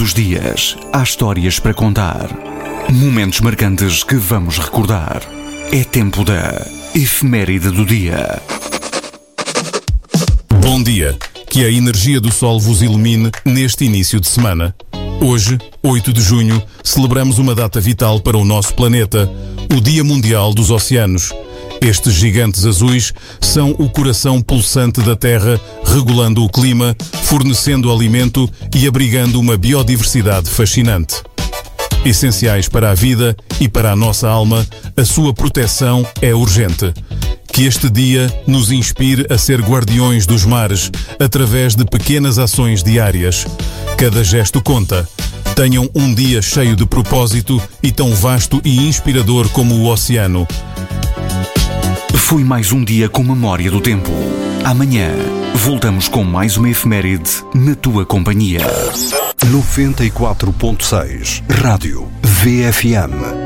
os dias há histórias para contar. Momentos marcantes que vamos recordar. É tempo da efeméride do dia. Bom dia, que a energia do sol vos ilumine neste início de semana. Hoje, 8 de junho, celebramos uma data vital para o nosso planeta, o Dia Mundial dos Oceanos. Estes gigantes azuis são o coração pulsante da Terra, regulando o clima, fornecendo alimento e abrigando uma biodiversidade fascinante. Essenciais para a vida e para a nossa alma, a sua proteção é urgente. Que este dia nos inspire a ser guardiões dos mares através de pequenas ações diárias. Cada gesto conta. Tenham um dia cheio de propósito e tão vasto e inspirador como o oceano. Foi mais um dia com memória do tempo. Amanhã voltamos com mais uma efeméride na tua companhia. 94.6 Rádio VFM.